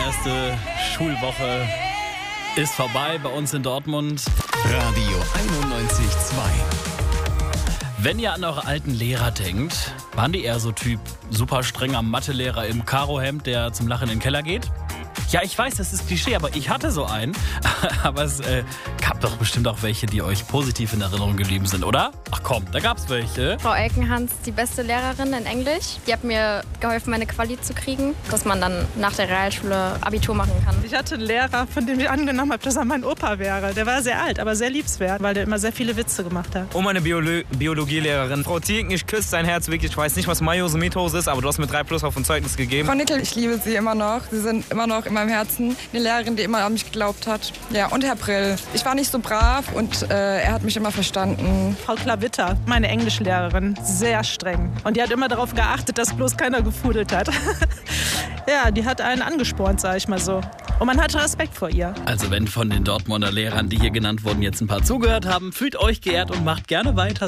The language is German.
erste Schulwoche ist vorbei bei uns in Dortmund. Radio 91,2. Wenn ihr an eure alten Lehrer denkt, waren die eher so Typ super strenger Mathelehrer im Karohemd, der zum Lachen in den Keller geht? Ja, ich weiß, das ist Klischee, aber ich hatte so einen. Aber es gab doch bestimmt auch welche, die euch positiv in Erinnerung geblieben sind, oder? Ach komm, da gab's welche. Frau Elkenhans, die beste Lehrerin in Englisch. Die hat mir geholfen, meine Quali zu kriegen, dass man dann nach der Realschule Abitur machen kann. Ich hatte einen Lehrer, von dem ich angenommen habe, dass er mein Opa wäre. Der war sehr alt, aber sehr liebenswert, weil der immer sehr viele Witze gemacht hat. Und meine Biologielehrerin. Frau Thielken, ich küsse dein Herz wirklich. Ich weiß nicht, was Mayose Methose ist, aber du hast mir 3+ auf ein Zeugnis gegeben. Frau Nickel, ich liebe Sie immer noch. Sie sind immer noch in meinem Herzen. Eine Lehrerin, die immer an mich geglaubt hat. Ja, und Herr Brill. Ich war nicht so brav und er hat mich immer verstanden. Frau Klavitter, meine Englischlehrerin, sehr streng. Und die hat immer darauf geachtet, dass bloß keiner gefudelt hat. Ja, die hat einen angespornt, sag ich mal so. Und man hatte Respekt vor ihr. Also wenn von den Dortmunder Lehrern, die hier genannt wurden, jetzt ein paar zugehört haben, fühlt euch geehrt und macht gerne weiter